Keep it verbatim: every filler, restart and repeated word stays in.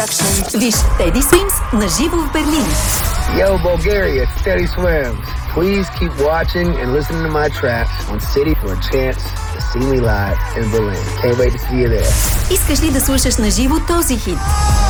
Виж Теди Swims на живо в Берлин. Yo, Bulgaria, Teddy Swims. Please keep watching and listening to my tracks on City for a chance to see me live in Berlin. Can't wait to see you there. Искаш ли да слушаш на живо този хит?